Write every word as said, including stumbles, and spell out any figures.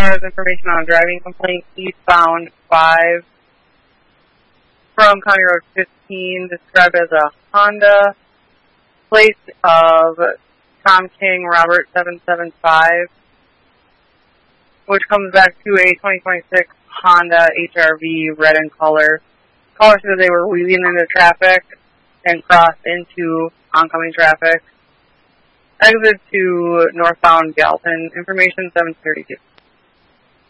cars, information on driving complaint, eastbound five from County Road fifteen, described as a Honda, plate of Tom King Robert seven seven five, which comes back to a twenty twenty-six Honda H R V, red in color. Caller said they were weaving into traffic and crossed into oncoming traffic. Exit to northbound Galton. Information seven thirty-two.